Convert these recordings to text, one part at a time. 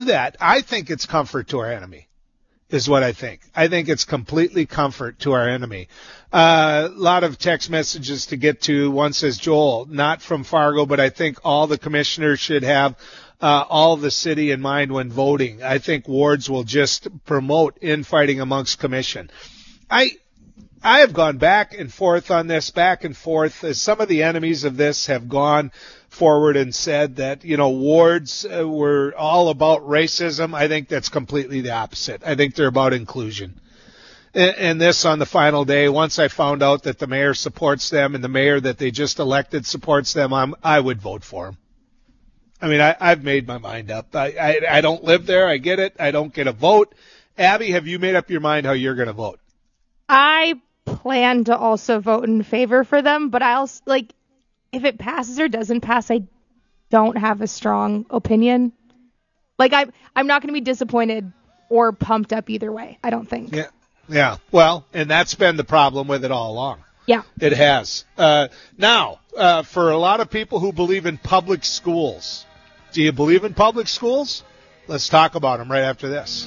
that. I think it's comfort to our enemy, is what I think. I think it's completely comfort to our enemy. A lot of text messages to get to. One says, Joel, not from Fargo, but I think all the commissioners should have all the city in mind when voting. I think wards will just promote infighting amongst commission. I have gone back and forth on this, back and forth. Some of the enemies of this have gone forward and said that, wards were all about racism. I think that's completely the opposite. I think they're about inclusion. And this on the final day, once I found out that the mayor supports them and the mayor that they just elected supports them, I would vote for him. I mean, I've made my mind up. I don't live there. I get it. I don't get a vote. Abby, have you made up your mind how you're going to vote? I plan to also vote in favor for them, but I also, if it passes or doesn't pass, I don't have a strong opinion. I'm not going to be disappointed or pumped up either way, I don't think. Yeah. Well, and that's been the problem with it all along. Yeah. It has. Now, for a lot of people who believe in public schools, do you believe in public schools? Let's talk about them right after this.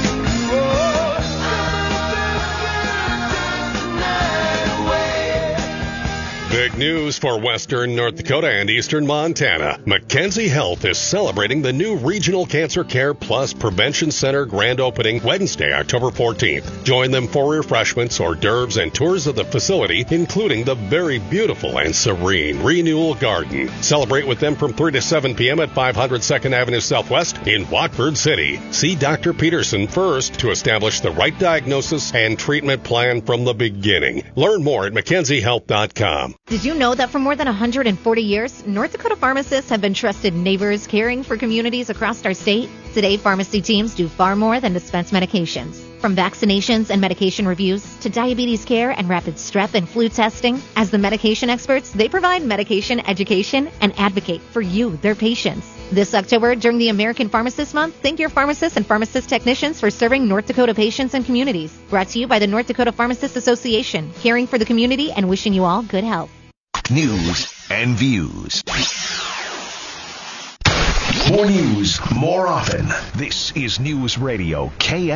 Big news for Western North Dakota and Eastern Montana. Mackenzie Health is celebrating the new Regional Cancer Care Plus Prevention Center grand opening Wednesday, October 14th. Join them for refreshments, hors d'oeuvres, and tours of the facility, including the very beautiful and serene Renewal Garden. Celebrate with them from 3 to 7 p.m. at 500 2nd Avenue Southwest in Watford City. See Dr. Peterson first to establish the right diagnosis and treatment plan from the beginning. Learn more at mackenziehealth.com. Did you know that for more than 140 years, North Dakota pharmacists have been trusted neighbors caring for communities across our state? Today, pharmacy teams do far more than dispense medications. From vaccinations and medication reviews to diabetes care and rapid strep and flu testing, as the medication experts, they provide medication education and advocate for you, their patients. This October, during the American Pharmacist Month, thank your pharmacists and pharmacist technicians for serving North Dakota patients and communities. Brought to you by the North Dakota Pharmacists Association, caring for the community and wishing you all good health. News and views. More news, more often. This is News Radio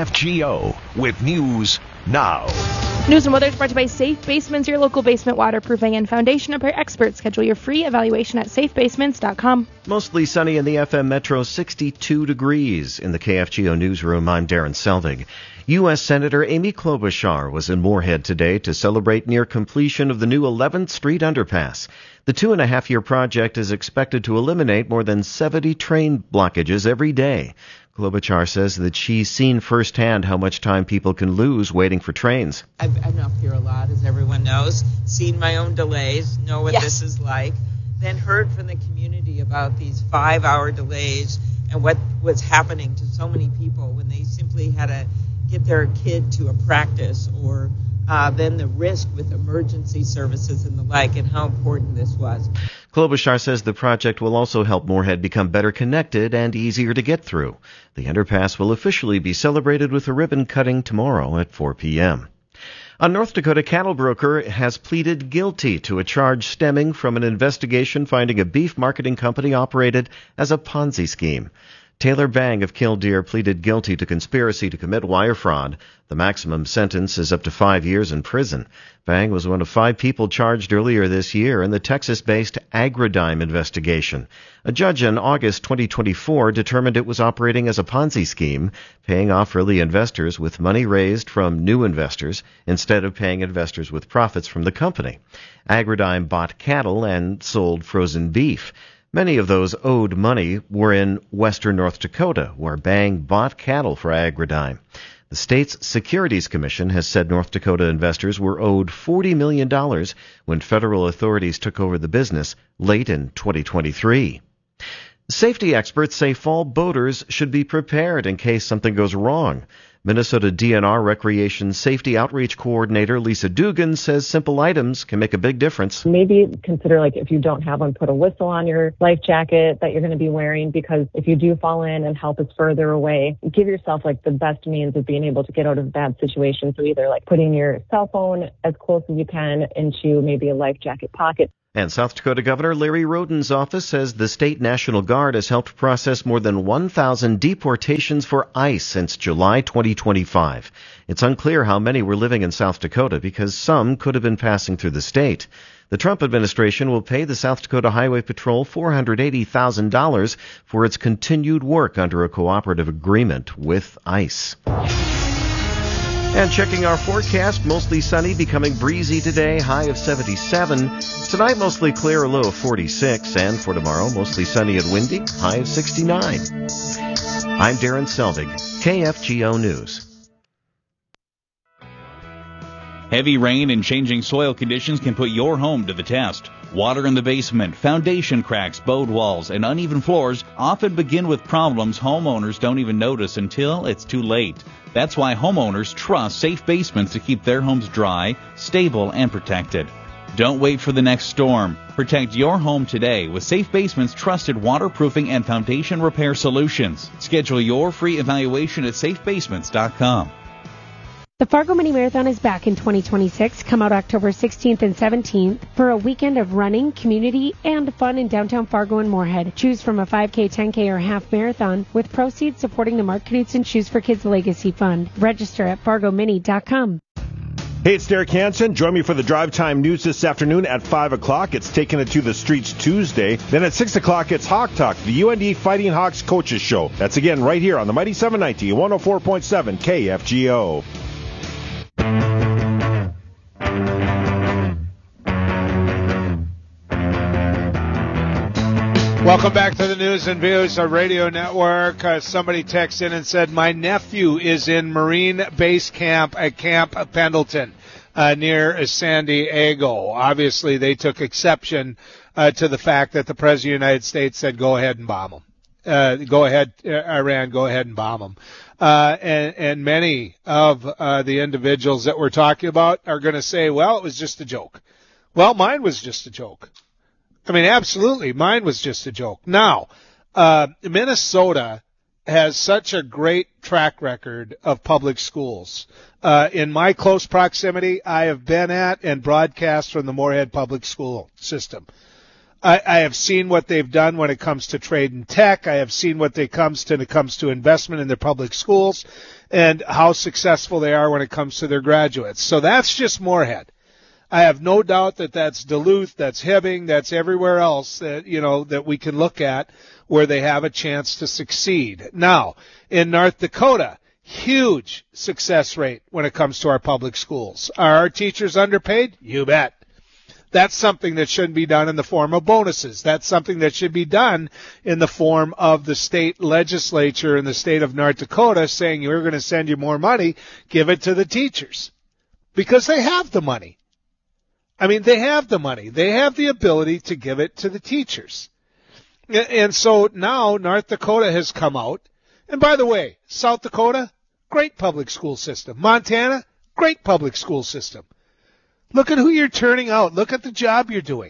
KFGO with News Now. News and weather is brought to you by Safe Basements, your local basement waterproofing and foundation repair experts. Schedule your free evaluation at safebasements.com. Mostly sunny in the FM Metro, 62 degrees. In the KFGO newsroom, I'm Darren Selvig. U.S. Senator Amy Klobuchar was in Moorhead today to celebrate near completion of the new 11th Street underpass. The 2.5-year project is expected to eliminate more than 70 train blockages every day. Klobuchar says that she's seen firsthand how much time people can lose waiting for trains. I've been up here a lot, as everyone knows, seen my own delays, know what this is like, then heard from the community about these 5-hour delays and what was happening to so many people when they simply had to get their kid to a practice, or then the risk with emergency services and the like, and how important this was. Klobuchar says the project will also help Moorhead become better connected and easier to get through. The underpass will officially be celebrated with a ribbon cutting tomorrow at 4 p.m. A North Dakota cattle broker has pleaded guilty to a charge stemming from an investigation finding a beef marketing company operated as a Ponzi scheme. Taylor Bang of Killdeer pleaded guilty to conspiracy to commit wire fraud. The maximum sentence is up to 5 years in prison. Bang was one of 5 people charged earlier this year in the Texas-based Agridime investigation. A judge in August 2024 determined it was operating as a Ponzi scheme, paying off early investors with money raised from new investors instead of paying investors with profits from the company. Agridime bought cattle and sold frozen beef. Many of those owed money were in western North Dakota, where Bang bought cattle for Agridime. The state's Securities Commission has said North Dakota investors were owed $40 million when federal authorities took over the business late in 2023. Safety experts say fall boaters should be prepared in case something goes wrong. Minnesota DNR Recreation Safety Outreach Coordinator Lisa Dugan says simple items can make a big difference. Maybe consider, if you don't have one, put a whistle on your life jacket that you're going to be wearing, because if you do fall in and help is further away, give yourself the best means of being able to get out of a bad situation. So either putting your cell phone as close as you can into maybe a life jacket pocket. And South Dakota Governor Larry Roden's office says the state National Guard has helped process more than 1,000 deportations for ICE since July 2025. It's unclear how many were living in South Dakota because some could have been passing through the state. The Trump administration will pay the South Dakota Highway Patrol $480,000 for its continued work under a cooperative agreement with ICE. And checking our forecast, mostly sunny, becoming breezy today, high of 77. Tonight, mostly clear, a low of 46. And for tomorrow, mostly sunny and windy, high of 69. I'm Darren Selvig, KFGO News. Heavy rain and changing soil conditions can put your home to the test. Water in the basement, foundation cracks, bowed walls, and uneven floors often begin with problems homeowners don't even notice until it's too late. That's why homeowners trust Safe Basements to keep their homes dry, stable, and protected. Don't wait for the next storm. Protect your home today with Safe Basements' trusted waterproofing and foundation repair solutions. Schedule your free evaluation at safebasements.com. The Fargo Mini Marathon is back in 2026. Come out October 16th and 17th for a weekend of running, community, and fun in downtown Fargo and Moorhead. Choose from a 5K, 10K, or half marathon with proceeds supporting the Mark Knudsen Shoes for Kids Legacy Fund. Register at fargomini.com. Hey, it's Derek Hansen. Join me for the Drive Time News this afternoon at 5 o'clock. It's Taking It to the Streets Tuesday. Then at 6 o'clock, it's Hawk Talk, the UND Fighting Hawks Coaches Show. That's again right here on the Mighty 790 104.7 KFGO. Welcome back to the News and Views Radio Network. Somebody texted in and said, my nephew is in Marine Base Camp at Camp Pendleton near San Diego. Obviously, they took exception to the fact that the President of the United States said, go ahead and bomb them. Go ahead, Iran, go ahead and bomb them. And many of the individuals that we're talking about are going to say, well, it was just a joke. Well, mine was just a joke. I mean, absolutely, mine was just a joke. Now, Minnesota has such a great track record of public schools. In my close proximity, I have been at and broadcast from the Moorhead Public School system. I have seen what they've done when it comes to trade and tech. I have seen what they comes to when it comes to investment in their public schools and how successful they are when it comes to their graduates. So that's just Moorhead. I have no doubt that that's Duluth, that's Hibbing, that's everywhere else that, you know, that we can look at where they have a chance to succeed. Now, in North Dakota, huge success rate when it comes to our public schools. Are our teachers underpaid? You bet. That's something that shouldn't be done in the form of bonuses. That's something that should be done in the form of the state legislature in the state of North Dakota saying, we're going to send you more money, give it to the teachers. Because they have the money. I mean, they have the money. They have the ability to give it to the teachers. And so now North Dakota has come out. And by the way, South Dakota, great public school system. Montana, great public school system. Look at who you're turning out. Look at the job you're doing.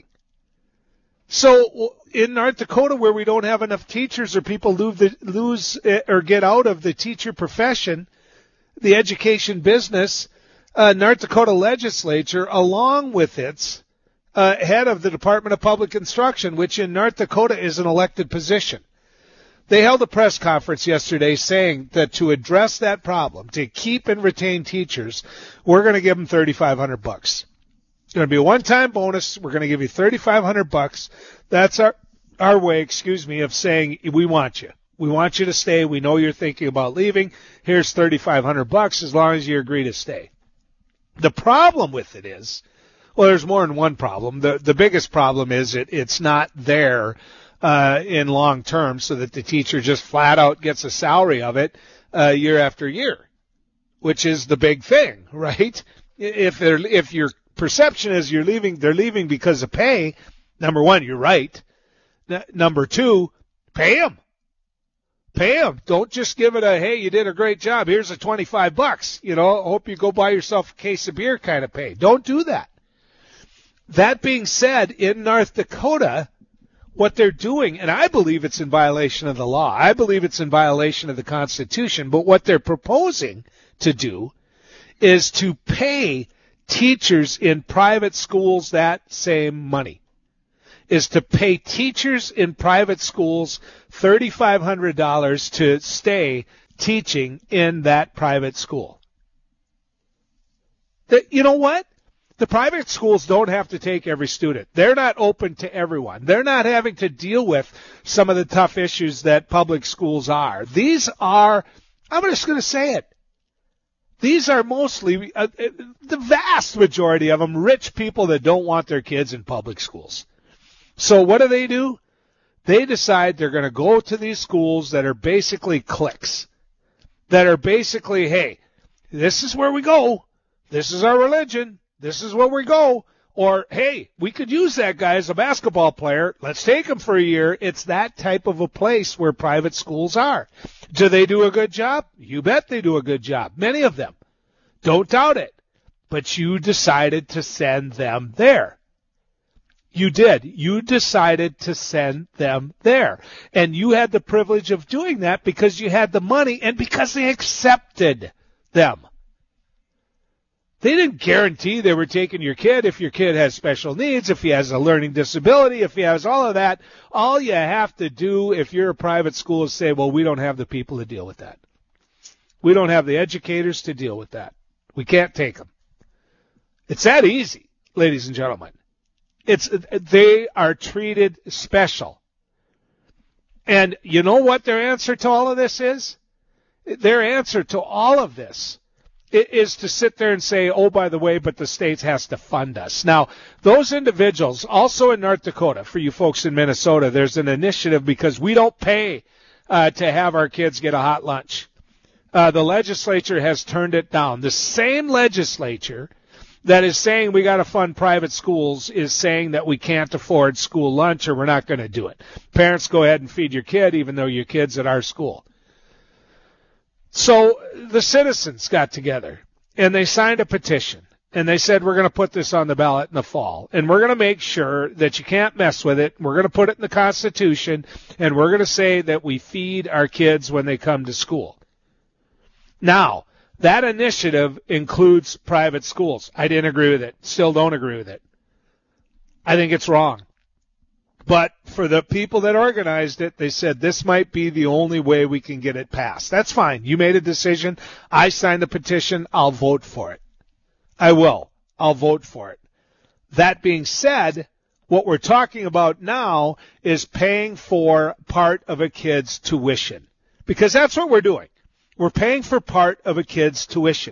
So in North Dakota, where we don't have enough teachers or people lose or get out of the teacher profession, the education business, North Dakota legislature, along with its head of the Department of Public Instruction, which in North Dakota is an elected position. They held a press conference yesterday saying that to address that problem, to keep and retain teachers, we're going to give them $3,500. It's going to be a one-time bonus. We're going to give you $3,500. That's our way, of saying we want you. We want you to stay. We know you're thinking about leaving. Here's $3,500 as long as you agree to stay. The problem with it is, well, there's more than one problem. The biggest problem is it's not there in long term so that the teacher just flat out gets a salary of it year after year, which is the big thing, right? If your perception is they're leaving because of pay, number one, you're right. Number two, pay them. Pay them. Don't just give it a, hey, you did a great job. Here's a $25. You know, hope you go buy yourself a case of beer kind of pay. Don't do that. That being said, in North Dakota, what they're doing, and I believe it's in violation of the law. I believe it's in violation of the Constitution. But what they're proposing to do is to pay teachers in private schools that same money. is to pay teachers in private schools $3,500 to stay teaching in that private school. You know what? The private schools don't have to take every student. They're not open to everyone. They're not having to deal with some of the tough issues that public schools are. These are, I'm just going to say it, these are mostly, the vast majority of them, rich people that don't want their kids in public schools. So what do? They decide they're going to go to these schools that are basically cliques, that are basically, hey, this is where we go. This is our religion. This is where we go. Or, hey, we could use that guy as a basketball player. Let's take him for a year. It's that type of a place where private schools are. Do they do a good job? You bet they do a good job. Many of them. Don't doubt it. But you decided to send them there. You did. You decided to send them there. And you had the privilege of doing that because you had the money and because they accepted them. They didn't guarantee they were taking your kid if your kid has special needs, if he has a learning disability, if he has all of that. All you have to do if you're a private school is say, well, we don't have the people to deal with that. We don't have the educators to deal with that. We can't take them. It's that easy, ladies and gentlemen. They are treated special. And you know what their answer to all of this is? Their answer to all of this is to sit there and say, oh, by the way, but the state has to fund us. Now, those individuals, also in North Dakota, for you folks in Minnesota, there's an initiative because we don't pay to have our kids get a hot lunch. The legislature has turned it down. The same legislature that is saying we got to fund private schools is saying that we can't afford school lunch or we're not going to do it. Parents, go ahead and feed your kid even though your kid's at our school. So the citizens got together and they signed a petition and they said we're going to put this on the ballot in the fall and we're going to make sure that you can't mess with it. We're going to put it in the Constitution and we're going to say that we feed our kids when they come to school. Now, that initiative includes private schools. I didn't agree with it. Still don't agree with it. I think it's wrong. But for the people that organized it, they said this might be the only way we can get it passed. That's fine. You made a decision. I signed the petition. I'll vote for it. I will. I'll vote for it. That being said, what we're talking about now is paying for part of a kid's tuition. Because that's what we're doing. We're paying for part of a kid's tuition.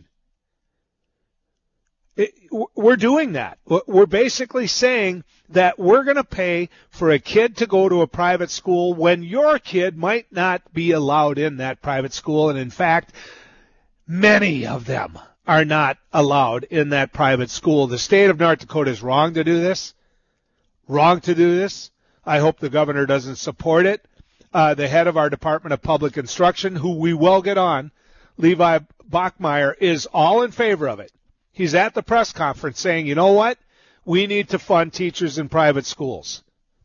We're doing that. We're basically saying that we're going to pay for a kid to go to a private school when your kid might not be allowed in that private school. And in fact, many of them are not allowed in that private school. The state of North Dakota is wrong to do this. Wrong to do this. I hope the governor doesn't support it. The head of our Department of Public Instruction, who we will get on, Levi Bachmeyer, is all in favor of it. He's at the press conference saying, you know what? We need to fund teachers in private schools.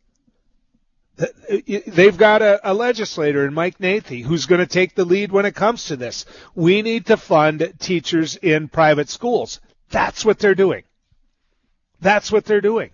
They've got a legislator in Mike Nathy who's going to take the lead when it comes to this. We need to fund teachers in private schools. That's what they're doing. That's what they're doing.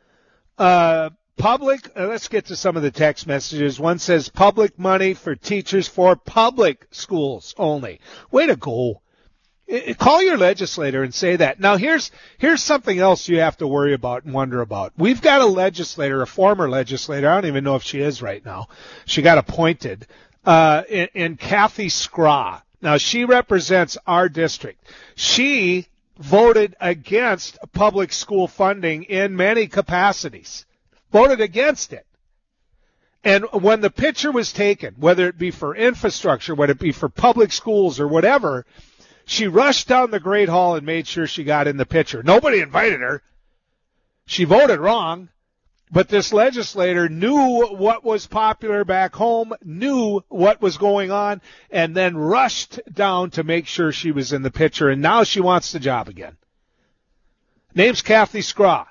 Let's get to some of the text messages. One says public money for teachers for public schools only. Way to go. Call your legislator and say that. Now, here's something else you have to worry about and wonder about. We've got a legislator, a former legislator. I don't even know if she is right now. She got appointed, in Kathy Skra. Now, she represents our district. She voted against public school funding in many capacities. Voted against it. And when the picture was taken, whether it be for infrastructure, whether it be for public schools or whatever, she rushed down the Great Hall and made sure she got in the picture. Nobody invited her. She voted wrong, but this legislator knew what was popular back home, knew what was going on, and then rushed down to make sure she was in the picture, and now she wants the job again. Name's Kathy Skra.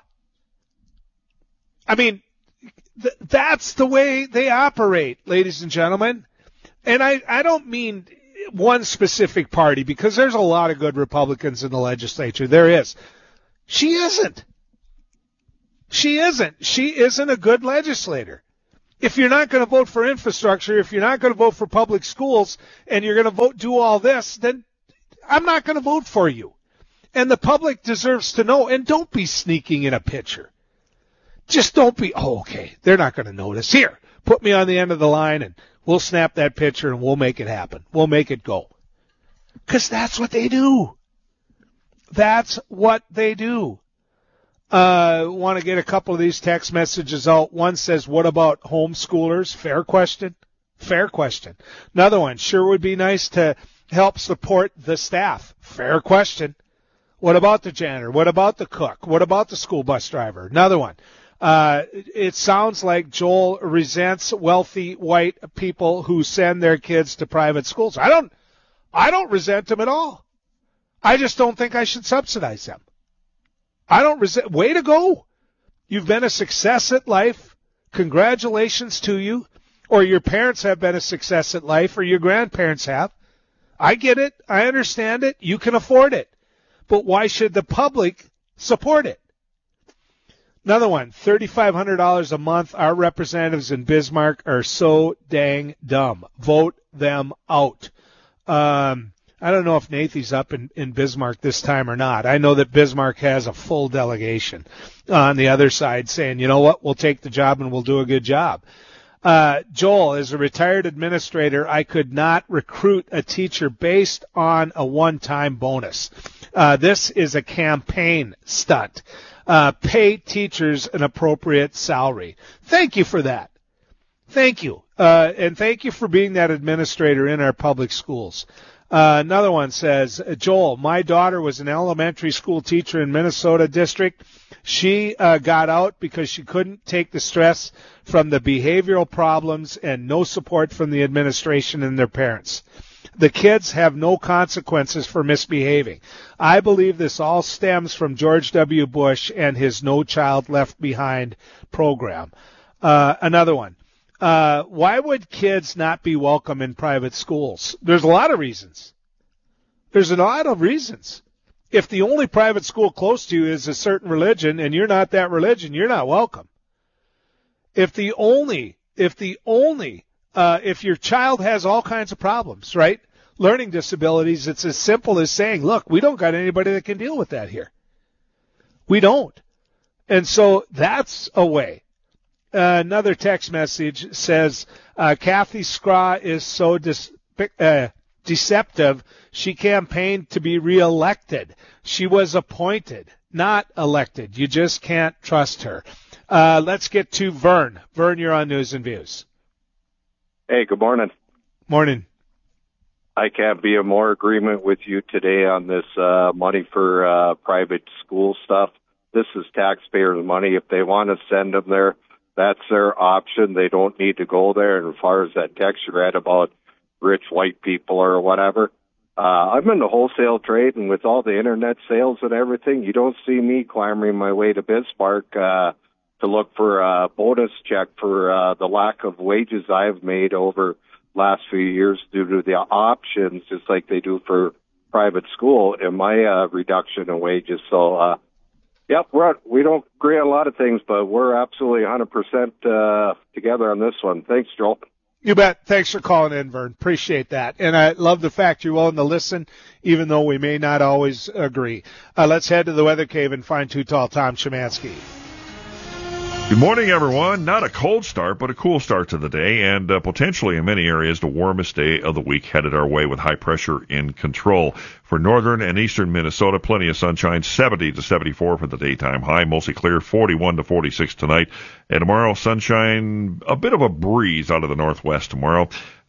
I mean, that's the way they operate, ladies and gentlemen. And I don't mean one specific party, because there's a lot of good Republicans in the legislature. There is. She isn't. She isn't. She isn't a good legislator. If you're not going to vote for infrastructure, if you're not going to vote for public schools, and you're going to do all this, then I'm not going to vote for you. And the public deserves to know. And don't be sneaking in a picture. Just don't be, okay, they're not going to notice. Here, put me on the end of the line, and we'll snap that picture, and we'll make it happen. We'll make it go. Because that's what they do. That's what they do. Want to get a couple of these text messages out. One says, what about homeschoolers? Fair question. Fair question. Another one, sure would be nice to help support the staff. Fair question. What about the janitor? What about the cook? What about the school bus driver? Another one. It sounds like Joel resents wealthy white people who send their kids to private schools. I don't resent them at all. I just don't think I should subsidize them. I don't resent. Way to go. You've been a success at life. Congratulations to you. Or your parents have been a success at life, or your grandparents have. I get it. I understand it. You can afford it. But why should the public support it? Another one, $3,500 a month. Our representatives in Bismarck are so dang dumb. Vote them out. I don't know if Nathy's up in Bismarck this time or not. I know that Bismarck has a full delegation on the other side saying, you know what, we'll take the job and we'll do a good job. Joel, as a retired administrator, I could not recruit a teacher based on a one-time bonus. This is a campaign stunt. Pay teachers an appropriate salary. Thank you for that. Thank you. And thank you for being that administrator in our public schools. Another one says, Joel, my daughter was an elementary school teacher in Minnesota district. She got out because she couldn't take the stress from the behavioral problems and no support from the administration and their parents. The kids have no consequences for misbehaving. I believe this all stems from George W. Bush and his No Child Left Behind program. Another one. Why would kids not be welcome in private schools? There's a lot of reasons. If the only private school close to you is a certain religion and you're not that religion, you're not welcome. If your child has all kinds of problems, right? Learning disabilities, it's as simple as saying, look, we don't got anybody that can deal with that here. We don't. And so that's a way. Another text message says, Kathy Skra is so deceptive. She campaigned to be reelected. She was appointed, not elected. You just can't trust her. Let's get to Vern. Vern, you're on News and Views. Hey, good morning. Morning. I can't be in more agreement with you today on this money for private school stuff. This is taxpayers' money. If they want to send them there, that's their option. They don't need to go there. And as far as that text you read about rich white people or whatever, I'm in the wholesale trade, and with all the internet sales and everything, you don't see me clamoring my way to Bismarck to look for a bonus check for the lack of wages I've made over last few years due to the options, just like they do for private school, in my reduction in wages. So, yep, we don't agree on a lot of things, but we're absolutely 100% together on this one. Thanks, Joel. You bet. Thanks for calling in, Vern. Appreciate that. And I love the fact you're willing to listen, even though we may not always agree. Let's head to the Weather Cave and find Too Tall Tom Szymanski. Good morning, everyone. Not a cold start, but a cool start to the day, and potentially in many areas the warmest day of the week headed our way with high pressure in control. For northern and eastern Minnesota, plenty of sunshine, 70 to 74 for the daytime high, mostly clear, 41 to 46 tonight. And tomorrow, sunshine, a bit of a breeze out of the northwest tomorrow,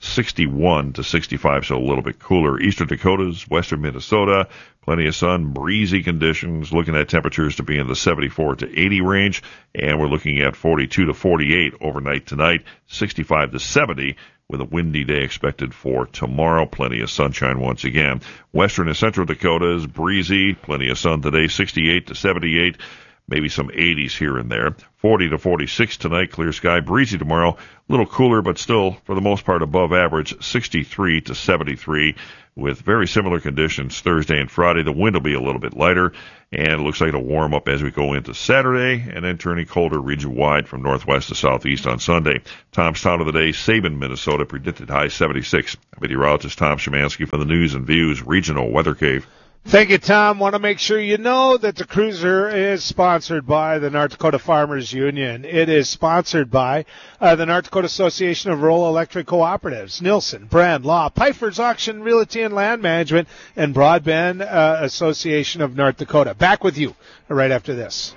61 to 65, so a little bit cooler. Eastern Dakotas, western Minnesota, plenty of sun, breezy conditions, looking at temperatures to be in the 74 to 80 range, and we're looking at 42 to 48 overnight tonight, 65 to 70, with a windy day expected for tomorrow. Plenty of sunshine once again. Western and central Dakotas, breezy, plenty of sun today, 68 to 78. Maybe some 80s here and there. 40 to 46 tonight, clear sky, breezy tomorrow. A little cooler, but still, for the most part, above average, 63 to 73. with very similar conditions Thursday and Friday. The wind will be a little bit lighter, and it looks like it'll warm up as we go into Saturday, and then turning colder region-wide from northwest to southeast on Sunday. Tom's Town of the Day, Sabin, Minnesota, predicted high 76. Meteorologist Tom Szymanski for the News and Views Regional Weather Cave. Thank you, Tom. Want to make sure you know that the Cruiser is sponsored by the North Dakota Farmers Union. It is sponsored by the North Dakota Association of Rural Electric Cooperatives, Nielsen, Brand Law, Pfeiffer's Auction Realty and Land Management, and Broadband Association of North Dakota. Back with you right after this.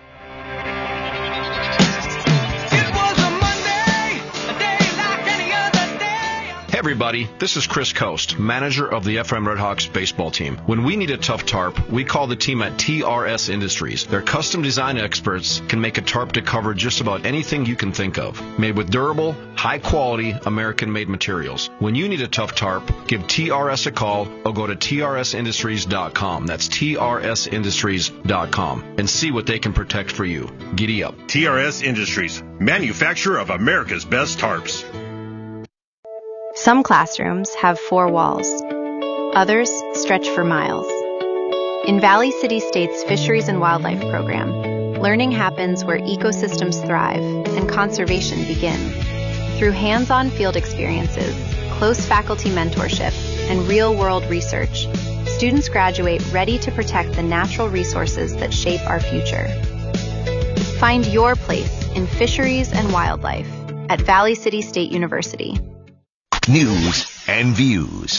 Hey everybody, this is Chris Coast, manager of the FM Redhawks baseball team. When we need a tough tarp, we call the team at TRS Industries. Their custom design experts can make a tarp to cover just about anything you can think of. Made with durable, high-quality, American-made materials. When you need a tough tarp, give TRS a call or go to trsindustries.com. That's trsindustries.com and see what they can protect for you. Giddy up. TRS Industries, manufacturer of America's best tarps. Some classrooms have 4 walls. Others stretch for miles. In Valley City State's Fisheries and Wildlife Program, learning happens where ecosystems thrive and conservation begin. Through hands-on field experiences, close faculty mentorship, and real-world research, students graduate ready to protect the natural resources that shape our future. Find your place in fisheries and wildlife at Valley City State University. News and Views.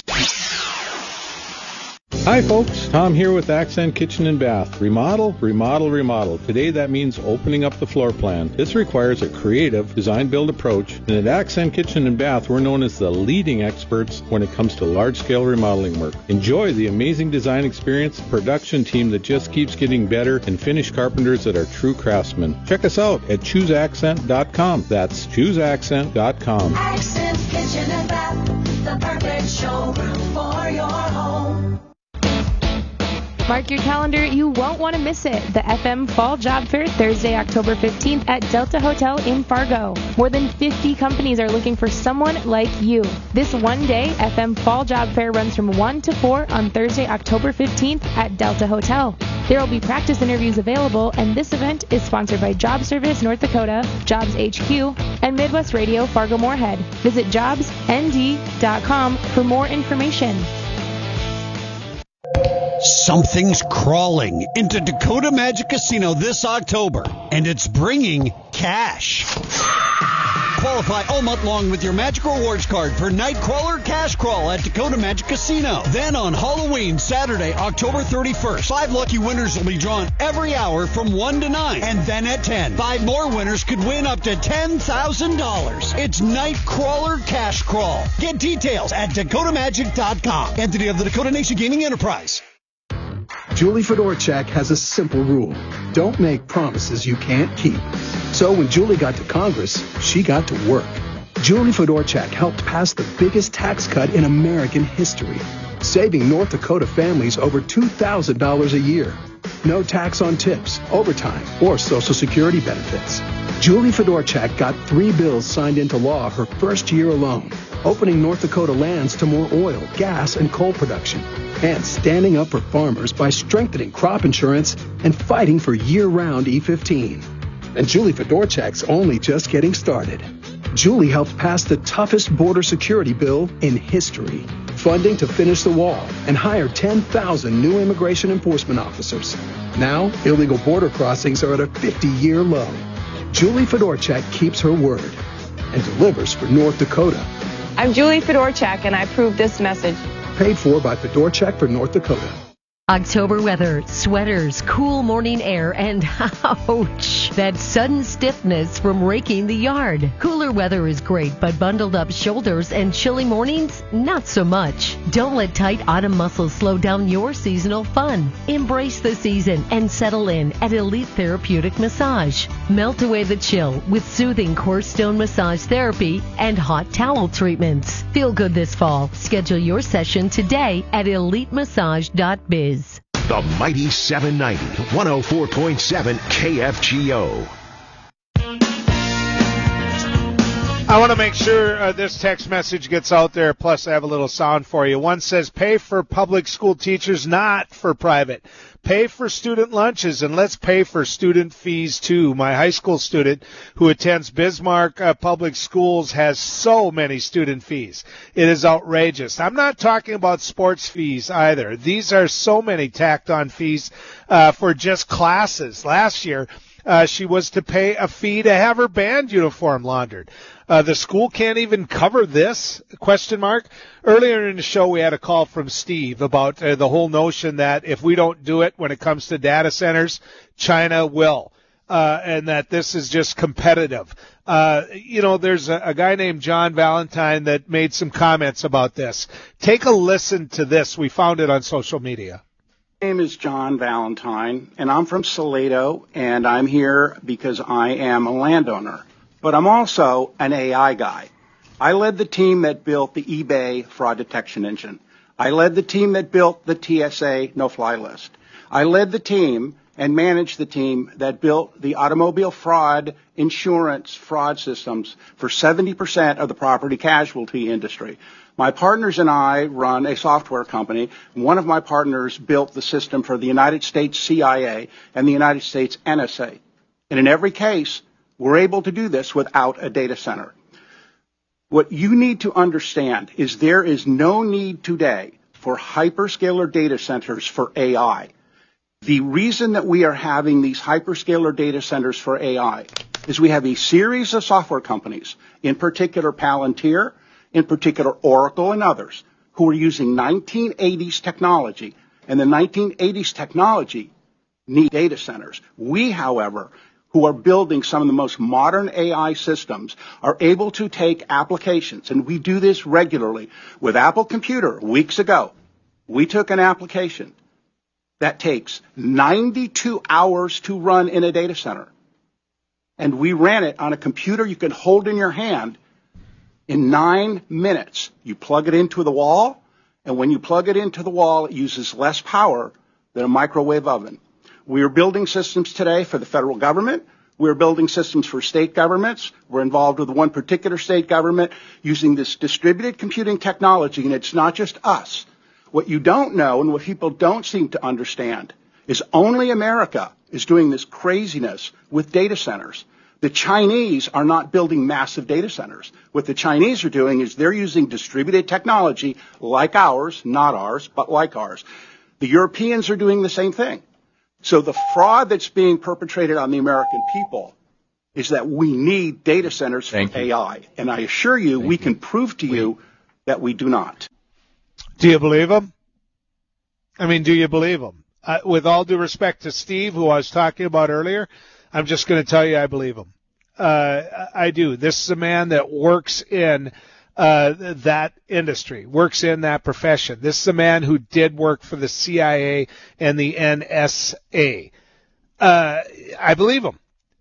Hi folks, Tom here with Accent Kitchen and Bath. Remodel, remodel, remodel. Today that means opening up the floor plan. This requires a creative design-build approach, and at Accent Kitchen and Bath we're known as the leading experts when it comes to large-scale remodeling work. Enjoy the amazing design experience, production team that just keeps getting better, and finished carpenters that are true craftsmen. Check us out at chooseaccent.com. That's chooseaccent.com. Accent Kitchen and Bath, the perfect showroom for your home. Mark your calendar, you won't want to miss it. The FM Fall Job Fair, Thursday, October 15th at Delta Hotel in Fargo. More than 50 companies are looking for someone like you. This one-day FM Fall Job Fair runs from 1 to 4 on Thursday, October 15th at Delta Hotel. There will be practice interviews available, and this event is sponsored by Job Service North Dakota, Jobs HQ, and Midwest Radio Fargo-Moorhead. Visit jobsnd.com for more information. Something's crawling into Dakota Magic Casino this October, and it's bringing cash. Qualify all month long with your Magic Rewards card for Nightcrawler Cash Crawl at Dakota Magic Casino. Then on Halloween, Saturday, October 31st, 5 lucky winners will be drawn every hour from 1 to 9. And then at 10, 5 more winners could win up to $10,000. It's Nightcrawler Cash Crawl. Get details at DakotaMagic.com. Entity of the Dakota Nation Gaming Enterprise. Julie Fedorchak has a simple rule. Don't make promises you can't keep. So when Julie got to Congress, she got to work. Julie Fedorchak helped pass the biggest tax cut in American history, saving North Dakota families over $2,000 a year. No tax on tips, overtime, or Social Security benefits. Julie Fedorchak got 3 bills signed into law her first year alone, opening North Dakota lands to more oil, gas, and coal production, and standing up for farmers by strengthening crop insurance and fighting for year-round E15. And Julie Fedorchak's only just getting started. Julie helped pass the toughest border security bill in history, funding to finish the wall and hire 10,000 new immigration enforcement officers. Now, illegal border crossings are at a 50-year low. Julie Fedorchak keeps her word and delivers for North Dakota. I'm Julie Fedorchak, and I approve this message. Paid for by Fedorchak for North Dakota. October weather, sweaters, cool morning air, and ouch, that sudden stiffness from raking the yard. Cooler weather is great, but bundled up shoulders and chilly mornings, not so much. Don't let tight autumn muscles slow down your seasonal fun. Embrace the season and settle in at Elite Therapeutic Massage. Melt away the chill with soothing core stone massage therapy and hot towel treatments. Feel good this fall. Schedule your session today at elitemassage.biz. The Mighty 790, 104.7 KFGO. I want to make sure this text message gets out there, plus I have a little sound for you. One says, pay for public school teachers, not for private. Pay for student lunches, and let's pay for student fees, too. My high school student who attends Bismarck Public Schools has so many student fees. It is outrageous. I'm not talking about sports fees either. These are so many tacked-on fees for just classes. Last year, she was to pay a fee to have her band uniform laundered. The school can't even cover this? ? Earlier in the show, we had a call from Steve about the whole notion that if we don't do it when it comes to data centers, China will, and that this is just competitive. There's a guy named John Valentine that made some comments about this. Take a listen to this. We found it on social media. My name is John Valentine, and I'm from Salado, and I'm here because I am a landowner. But I'm also an AI guy. I led the team that built the eBay fraud detection engine. I led the team that built the TSA no-fly list. I led the team and managed the team that built the automobile fraud insurance fraud systems for 70% of the property casualty industry. My partners and I run a software company. One of my partners built the system for the United States CIA and the United States NSA. And in every case, we're able to do this without a data center. What you need to understand is there is no need today for hyperscaler data centers for AI. The reason that we are having these hyperscaler data centers for AI is we have a series of software companies, in particular Palantir, in particular Oracle and others, who are using 1980s technology, and the 1980s technology need data centers. We, however, who are building some of the most modern AI systems, are able to take applications, and we do this regularly. With Apple Computer, weeks ago, we took an application that takes 92 hours to run in a data center, and we ran it on a computer you can hold in your hand in 9 minutes. You plug it into the wall, and when you plug it into the wall, it uses less power than a microwave oven. We are building systems today for the federal government. We're building systems for state governments. We're involved with one particular state government using this distributed computing technology, and it's not just us. What you don't know and what people don't seem to understand is only America is doing this craziness with data centers. The Chinese are not building massive data centers. What the Chinese are doing is they're using distributed technology like ours, not ours, but like ours. The Europeans are doing the same thing. So the fraud that's being perpetrated on the American people is that we need data centers for AI. And I assure you, we can prove to you that we do not. Do you believe them? I mean, do you believe them? With all due respect to Steve, who I was talking about earlier, I'm just going to tell you I believe him. I do. This is a man that works in that industry, works in that profession. This is a man who did work for the CIA and the NSA. I believe him.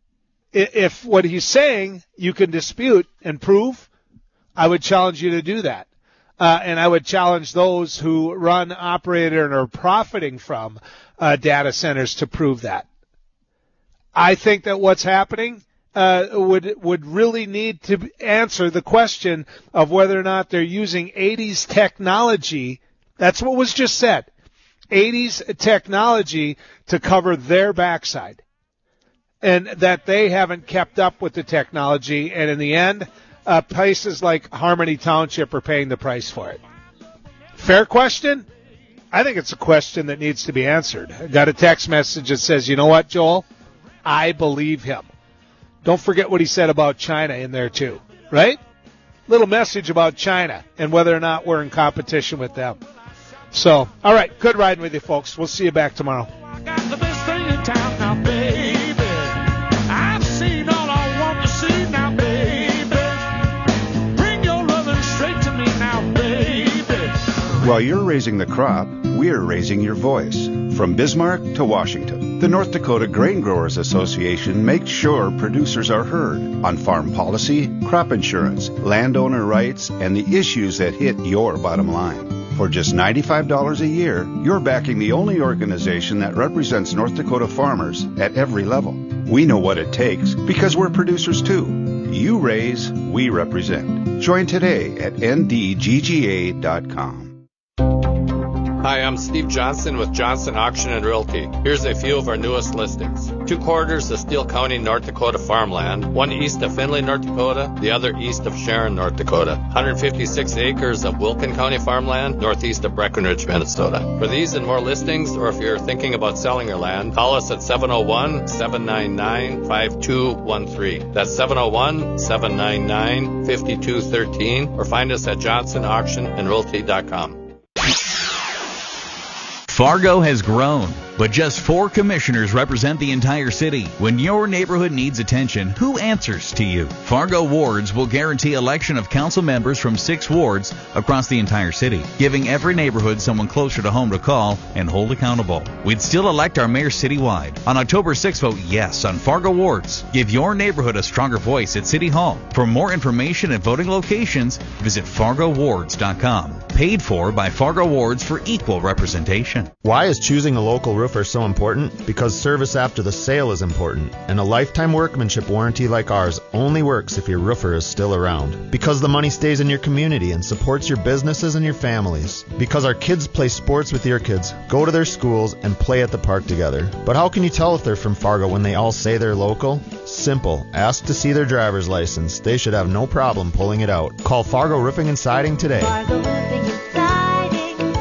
If what he's saying you can dispute and prove, I would challenge you to do that. And I would challenge those who run, operate, and are profiting from data centers to prove that. I think that what's happening would really need to answer the question of whether or not they're using 80s technology. That's what was just said. 80s technology to cover their backside. And that they haven't kept up with the technology. And in the end, places like Harmony Township are paying the price for it. Fair question? I think it's a question that needs to be answered. I got a text message that says, you know what, Joel? I believe him. Don't forget what he said about China in there, too. Right? Little message about China and whether or not we're in competition with them. So, all right, good riding with you, folks. We'll see you back tomorrow. I got the best thing in town now, baby. I've seen all I want to see now, baby. Bring your loving straight to me now, baby. While you're raising the crop, we're raising your voice. From Bismarck to Washington, the North Dakota Grain Growers Association makes sure producers are heard on farm policy, crop insurance, landowner rights, and the issues that hit your bottom line. For just $95 a year, you're backing the only organization that represents North Dakota farmers at every level. We know what it takes because we're producers too. You raise, we represent. Join today at ndgga.com. Hi, I'm Steve Johnson with Johnson Auction and Realty. Here's a few of our newest listings. 2 quarters of Steele County, North Dakota farmland, one east of Findlay, North Dakota, the other east of Sharon, North Dakota. 156 acres of Wilkin County farmland, northeast of Breckenridge, Minnesota. For these and more listings, or if you're thinking about selling your land, call us at 701-799-5213. That's 701-799-5213, or find us at johnsonauctionandrealty.com. Fargo has grown, but just 4 commissioners represent the entire city. When your neighborhood needs attention, who answers to you? Fargo wards will guarantee election of council members from 6 wards across the entire city, giving every neighborhood someone closer to home to call and hold accountable. We'd still elect our mayor citywide. On October 6th, vote yes on Fargo wards. Give your neighborhood a stronger voice at City Hall. For more information and voting locations, visit FargoWards.com. Paid for by Fargo Wards for equal representation. Why is choosing a local roofer so important? Because service after the sale is important, and a lifetime workmanship warranty like ours only works if your roofer is still around. Because the money stays in your community and supports your businesses and your families. Because our kids play sports with your kids, go to their schools, and play at the park together. But how can you tell if they're from Fargo when they all say they're local? Simple. Ask to see their driver's license. They should have no problem pulling it out. Call Fargo Roofing and Siding today. Fargo Roofing and Siding.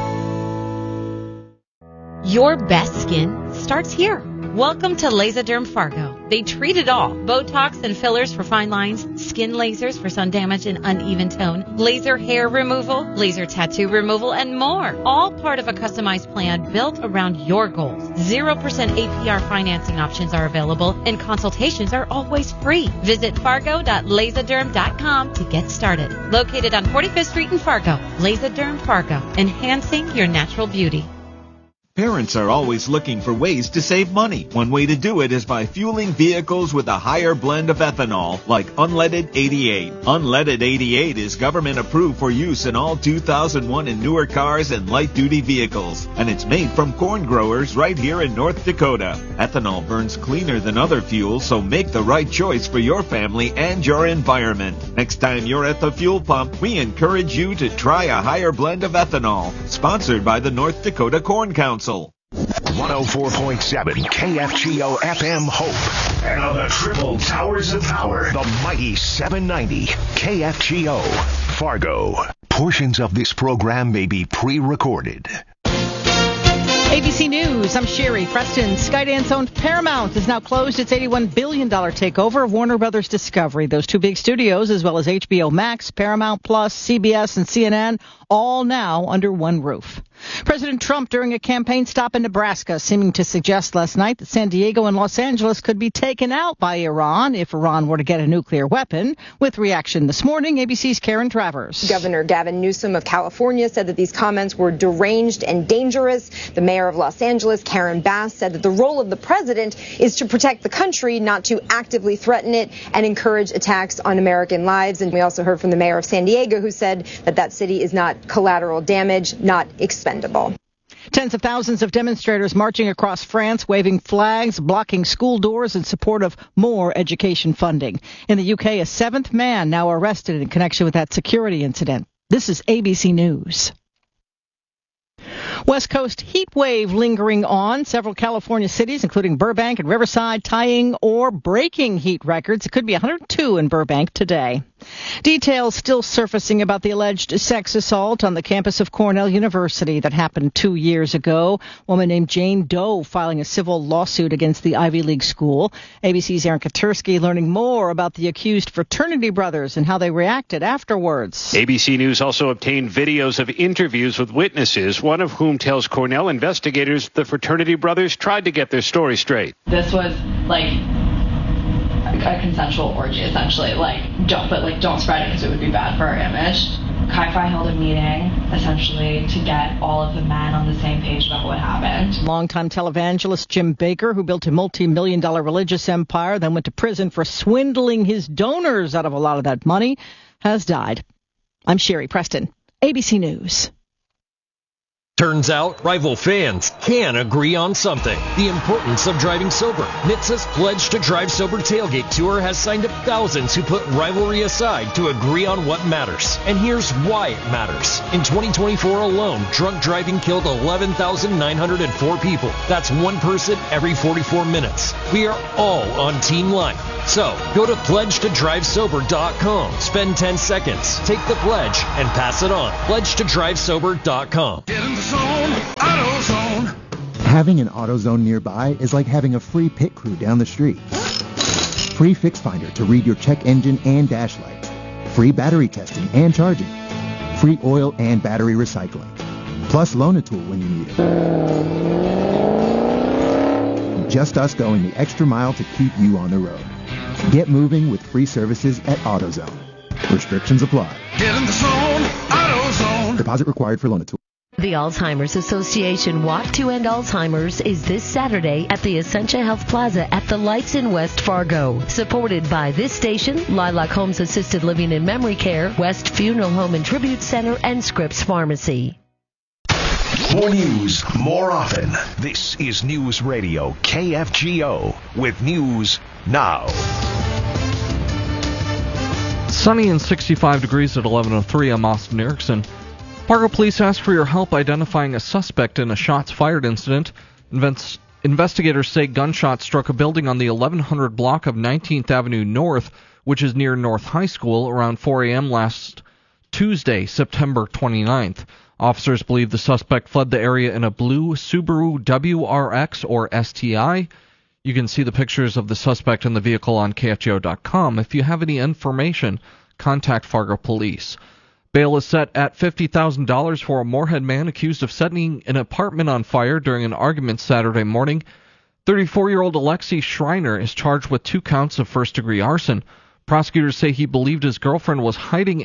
Your best skin starts here. Welcome to Laserderm Fargo. They treat it all. Botox and fillers for fine lines, skin lasers for sun damage and uneven tone, laser hair removal, laser tattoo removal, and more. All part of a customized plan built around your goals. 0% APR financing options are available, and consultations are always free. Visit fargo.laserderm.com to get started. Located on 45th Street in Fargo. Laserderm Fargo, enhancing your natural beauty. Parents are always looking for ways to save money. One way to do it is by fueling vehicles with a higher blend of ethanol, like Unleaded 88. Unleaded 88 is government approved for use in all 2001 and newer cars and light-duty vehicles, and it's made from corn growers right here in North Dakota. Ethanol burns cleaner than other fuels, so make the right choice for your family and your environment. Next time you're at the fuel pump, we encourage you to try a higher blend of ethanol. Sponsored by the North Dakota Corn Council. 104.7 KFGO FM Hope. And on the triple towers of power, the mighty 790 KFGO Fargo. Portions of this program may be pre-recorded. ABC News, I'm Sherry Preston. Skydance-owned Paramount has now closed its $81 billion takeover of Warner Brothers Discovery. Those 2 big studios, as well as HBO Max, Paramount Plus, CBS, and CNN, all now under one roof. President Trump during a campaign stop in Nebraska seeming to suggest last night that San Diego and Los Angeles could be taken out by Iran if Iran were to get a nuclear weapon. With reaction this morning, ABC's Karen Travers. Governor Gavin Newsom of California said that these comments were deranged and dangerous. The mayor of Los Angeles, Karen Bass, said that the role of the president is to protect the country, not to actively threaten it and encourage attacks on American lives. And we also heard from the mayor of San Diego, who said that that city is not collateral damage, not expendable. Tens of thousands of demonstrators marching across France, waving flags, blocking school doors in support of more education funding. In the UK, a 7th man now arrested in connection with that security incident. This is ABC News. West Coast heat wave lingering on. Several California cities, including Burbank and Riverside, tying or breaking heat records. It could be 102 in Burbank today. Details still surfacing about the alleged sex assault on the campus of Cornell University that happened 2 years ago. A woman named Jane Doe filing a civil lawsuit against the Ivy League school. ABC's Aaron Katursky learning more about the accused fraternity brothers and how they reacted afterwards. ABC News also obtained videos of interviews with witnesses, one of whom tells Cornell investigators the fraternity brothers tried to get their story straight. This was like a consensual orgy, essentially. Don't spread it because it would be bad for our image. Chi-Phi held a meeting, essentially, to get all of the men on the same page about what happened. Longtime televangelist Jim Baker, who built a multi-million-dollar religious empire, then went to prison for swindling his donors out of a lot of that money, has died. I'm Sherry Preston, ABC News. Turns out, rival fans can agree on something. The importance of driving sober. NHTSA's Pledge to Drive Sober Tailgate Tour has signed up thousands who put rivalry aside to agree on what matters. And here's why it matters. In 2024 alone, drunk driving killed 11,904 people. That's one person every 44 minutes. We are all on Team Life. So, go to pledgetodrivesober.com. Spend 10 seconds, take the pledge, and pass it on. Pledgetodrivesober.com. Get in the zone, AutoZone. Having an AutoZone nearby is like having a free pit crew down the street. Free Fix Finder to read your check engine and dash lights. Free battery testing and charging. Free oil and battery recycling. Plus loan a tool when you need it. Just us going the extra mile to keep you on the road. Get moving with free services at AutoZone. Restrictions apply. Get in the zone, AutoZone. Deposit required for loan a tool. The Alzheimer's Association Walk to End Alzheimer's is this Saturday at the Essentia Health Plaza at the Lights in West Fargo. Supported by this station, Lilac Homes Assisted Living and Memory Care, West Funeral Home and Tribute Center, and Scripps Pharmacy. More news, more often. This is News Radio KFGO with News Now. Sunny and 65 degrees at 11:03. I'm Austin Erickson. Fargo police asked for your help identifying a suspect in a shots fired incident. Investigators say gunshots struck a building on the 1100 block of 19th Avenue North, which is near North High School, around 4 a.m. last Tuesday, September 29th. Officers believe the suspect fled the area in a blue Subaru WRX or STI. You can see the pictures of the suspect in the vehicle on KFGO.com. If you have any information, contact Fargo Police. Bail is set at $50,000 for a Moorhead man accused of setting an apartment on fire during an argument Saturday morning. 34-year-old Alexei Schreiner is charged with 2 counts of first-degree arson. Prosecutors say he believed his girlfriend was hiding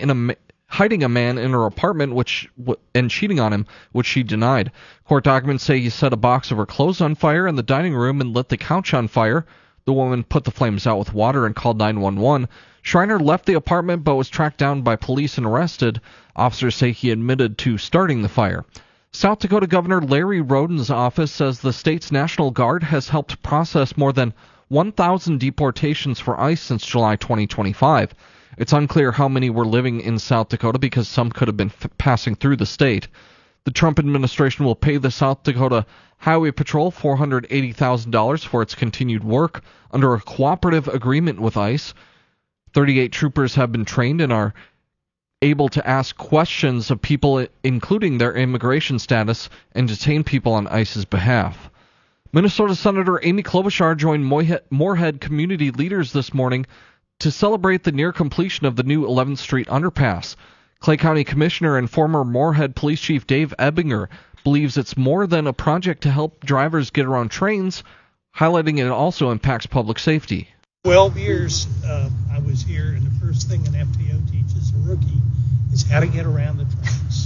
a man in her apartment and cheating on him, which she denied. Court documents say he set a box of her clothes on fire in the dining room and lit the couch on fire. The woman put the flames out with water and called 911. Schreiner left the apartment but was tracked down by police and arrested. Officers say he admitted to starting the fire. South Dakota Governor Larry Roden's office says the state's National Guard has helped process more than 1,000 deportations for ICE since July 2025. It's unclear how many were living in South Dakota because some could have been passing through the state. The Trump administration will pay the South Dakota Highway Patrol $480,000 for its continued work under a cooperative agreement with ICE. 38 troopers have been trained and are able to ask questions of people, including their immigration status, and detain people on ICE's behalf. Minnesota Senator Amy Klobuchar joined Moorhead community leaders this morning to celebrate the near completion of the new 11th Street underpass. Clay County Commissioner and former Moorhead Police Chief Dave Ebinger believes it's more than a project to help drivers get around trains, highlighting it also impacts public safety. 12 years I was here, and the first thing an FTO teaches a rookie is how to get around the trains.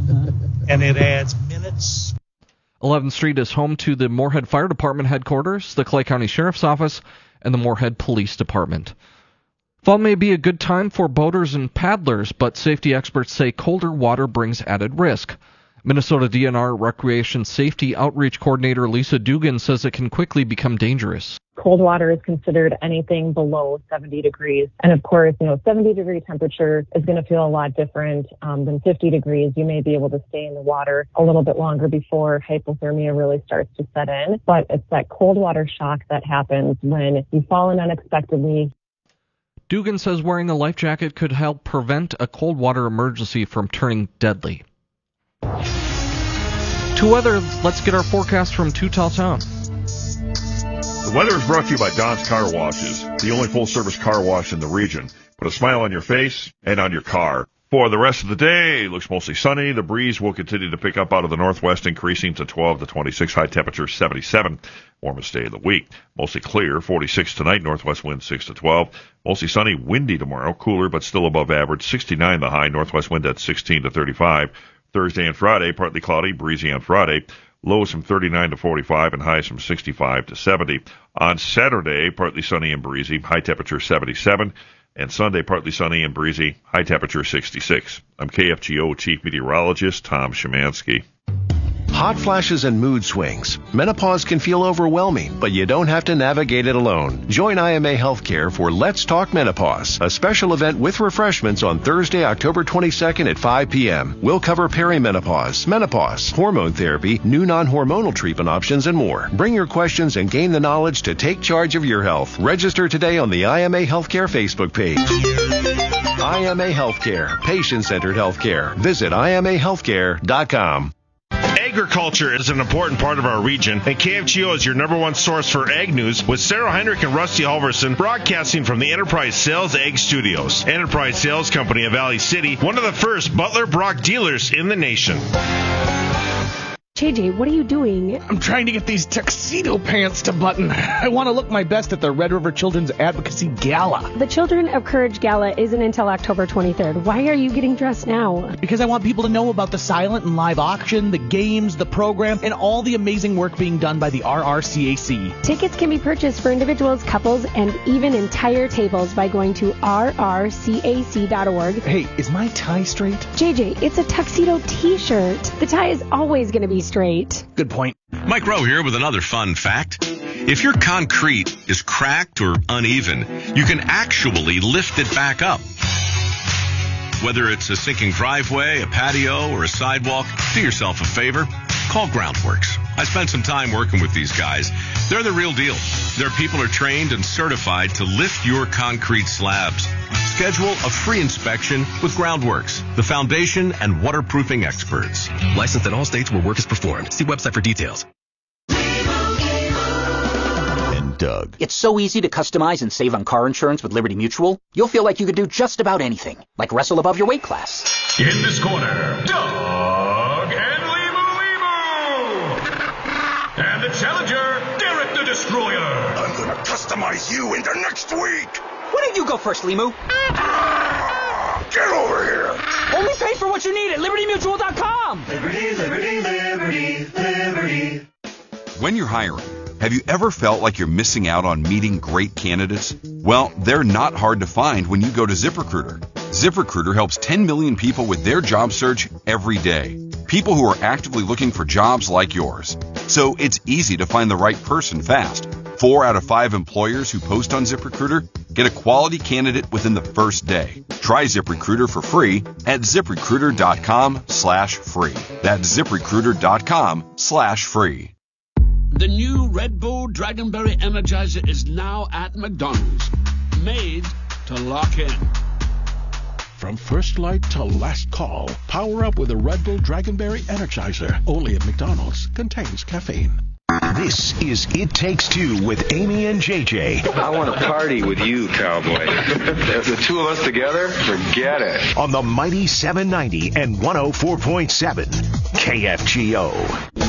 And it adds minutes. 11th Street is home to the Moorhead Fire Department headquarters, the Clay County Sheriff's Office, and the Moorhead Police Department. Fall may be a good time for boaters and paddlers, but safety experts say colder water brings added risk. Minnesota DNR Recreation Safety Outreach Coordinator Lisa Dugan says it can quickly become dangerous. Cold water is considered anything below 70 degrees. And of course, 70-degree temperature is going to feel a lot different than 50 degrees. You may be able to stay in the water a little bit longer before hypothermia really starts to set in. But it's that cold water shock that happens when you fall in unexpectedly. Dugan says wearing a life jacket could help prevent a cold water emergency from turning deadly. To weather, let's get our forecast from Tootell Town. The weather is brought to you by Don's Car Washes, the only full-service car wash in the region. Put a smile on your face and on your car. For the rest of the day, it looks mostly sunny. The breeze will continue to pick up out of the northwest, increasing to 12 to 26, high temperature 77. Warmest day of the week. Mostly clear, 46 tonight, northwest wind 6 to 12. Mostly sunny, windy tomorrow, cooler but still above average, 69 the high, northwest wind at 16 to 35. Thursday and Friday, partly cloudy, breezy on Friday. Lows from 39 to 45 and highs from 65 to 70. On Saturday, partly sunny and breezy, high temperature 77. And Sunday, partly sunny and breezy, high temperature 66. I'm KFGO Chief Meteorologist Tom Szymanski. hot flashes and mood swings. Menopause can feel overwhelming, but you don't have to navigate it alone. Join IMA Healthcare for Let's Talk Menopause, a special event with refreshments on Thursday, October 22nd at 5 p.m. We'll cover perimenopause, menopause, hormone therapy, new non-hormonal treatment options, and more. Bring your questions and gain the knowledge to take charge of your health. Register today on the IMA Healthcare Facebook page. IMA Healthcare, patient-centered healthcare. Visit IMAHealthcare.com. Agriculture is an important part of our region, and KFGO is your number one source for ag news, with Sarah Heinrich and Rusty Halverson broadcasting from the Enterprise Sales Ag Studios. Enterprise Sales Company of Valley City, one of the first Butler Brock dealers in the nation. JJ, what are you doing? I'm trying to get these tuxedo pants to button. I want to look my best at the Red River Children's Advocacy Gala. The Children of Courage Gala isn't until October 23rd. Why are you getting dressed now? Because I want people to know about the silent and live auction, the games, the program, and all the amazing work being done by the RRCAC. Tickets can be purchased for individuals, couples, and even entire tables by going to rrcac.org. Hey, is my tie straight? JJ, it's a tuxedo t-shirt. The tie is always going to be straight. Good point. Mike Rowe here with another fun fact. If your concrete is cracked or uneven, you can actually lift it back up. Whether it's a sinking driveway, a patio, or a sidewalk, do yourself a favor. Call Groundworks. I spent some time working with these guys. They're the real deal. Their people are trained and certified to lift your concrete slabs. Schedule a free inspection with Groundworks, the foundation and waterproofing experts. Licensed in all states where work is performed. See website for details. And Doug. It's so easy to customize and save on car insurance with Liberty Mutual. You'll feel like you could do just about anything, like wrestle above your weight class. In this corner, Doug and and the challenger, Derek the Destroyer. I'm gonna customize you into next week. Why don't you go first, Limu? Get over here. Only pay for what you need at LibertyMutual.com. Liberty, liberty, liberty, liberty. When you're hiring, have you ever felt like you're missing out on meeting great candidates? Well, they're not hard to find when you go to ZipRecruiter. ZipRecruiter helps 10 million people with their job search every day. People who are actively looking for jobs like yours. So it's easy to find the right person fast. 4 out of 5 employers who post on ZipRecruiter get a quality candidate within the first day. Try ZipRecruiter for free at ZipRecruiter.com/free. That's ZipRecruiter.com/free. The new Red Bull Dragonberry Energizer is now at McDonald's. Made to lock in. From first light to last call, power up with a Red Bull Dragonberry Energizer. Only at McDonald's. Contains caffeine. This is It Takes Two with Amy and JJ. I want to party with you, cowboy. The two of us together, forget it. On the mighty 790 and 104.7 KFGO.